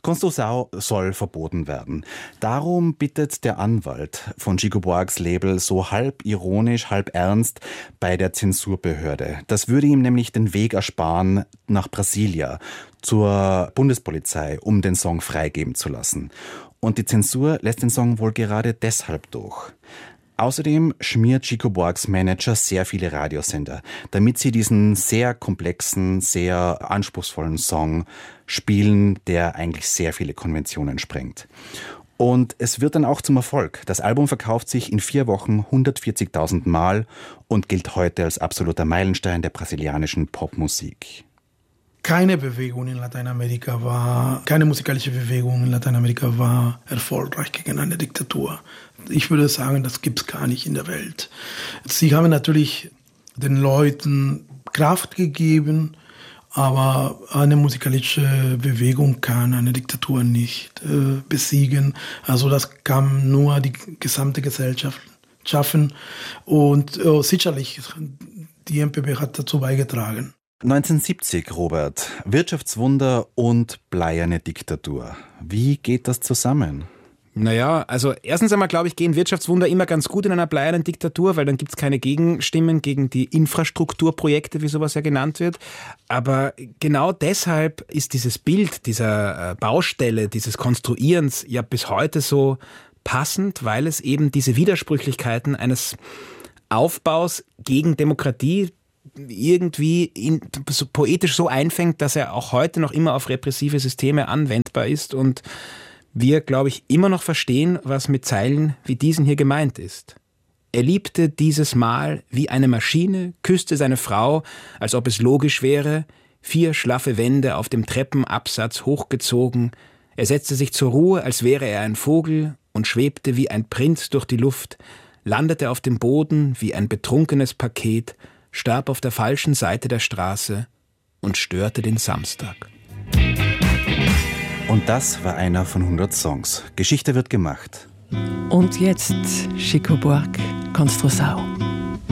Construção soll verboten werden. Darum bittet der Anwalt von Chico Buarques Label so halb ironisch, halb ernst bei der Zensurbehörde. Das würde ihm nämlich den Weg ersparen nach Brasilia, zur Bundespolizei, um den Song freigeben zu lassen. Und die Zensur lässt den Song wohl gerade deshalb durch. Außerdem schmiert Chico Buarques Manager sehr viele Radiosender, damit sie diesen sehr komplexen, sehr anspruchsvollen Song spielen, der eigentlich sehr viele Konventionen sprengt. Und es wird dann auch zum Erfolg. Das Album verkauft sich in 4 Wochen 140.000 Mal und gilt heute als absoluter Meilenstein der brasilianischen Popmusik. Keine musikalische Bewegung in Lateinamerika war erfolgreich gegen eine Diktatur. Ich würde sagen, das gibt es gar nicht in der Welt. Sie haben natürlich den Leuten Kraft gegeben, aber eine musikalische Bewegung kann eine Diktatur nicht besiegen. Also das kann nur die gesamte Gesellschaft schaffen und sicherlich die MPB hat dazu beigetragen. 1970, Robert, Wirtschaftswunder und bleierne Diktatur. Wie geht das zusammen? Naja, also erstens einmal, glaube ich, gehen Wirtschaftswunder immer ganz gut in einer bleiernen Diktatur, weil dann gibt es keine Gegenstimmen gegen die Infrastrukturprojekte, wie sowas ja genannt wird. Aber genau deshalb ist dieses Bild dieser Baustelle, dieses Konstruierens ja bis heute so passend, weil es eben diese Widersprüchlichkeiten eines Aufbaus gegen Demokratie irgendwie so poetisch so einfängt, dass er auch heute noch immer auf repressive Systeme anwendbar ist und wir, glaube ich, immer noch verstehen, was mit Zeilen wie diesen hier gemeint ist. Er liebte dieses Mal wie eine Maschine, küsste seine Frau, als ob es logisch wäre, 4 schlaffe Wände auf dem Treppenabsatz hochgezogen. Er setzte sich zur Ruhe, als wäre er ein Vogel und schwebte wie ein Prinz durch die Luft, landete auf dem Boden wie ein betrunkenes Paket, starb auf der falschen Seite der Straße und störte den Samstag. Und das war einer von 100 Songs. Geschichte wird gemacht. Und jetzt Chico Buarque, Construção.